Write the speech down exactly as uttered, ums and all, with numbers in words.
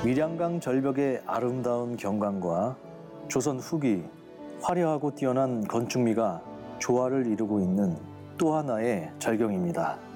밀양강 절벽의 아름다운 경관과 조선 후기 화려하고 뛰어난 건축미가 조화를 이루고 있는 또 하나의 절경입니다.